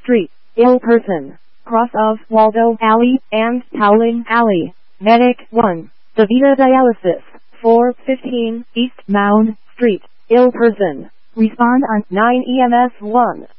Street, ill person. Cross of Waldo Alley and Howling Alley. Medic 1. DaVita Dialysis, 415 East Mound Street, ill person. Respond on 9 EMS 1.